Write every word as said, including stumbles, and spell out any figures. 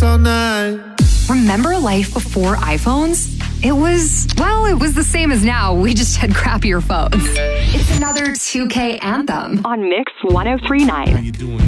all night. Remember life before iPhones? It was, well, it was the same as now. We just had crappier phones. It's another two K anthem on Mix one oh three point nine. How you doing?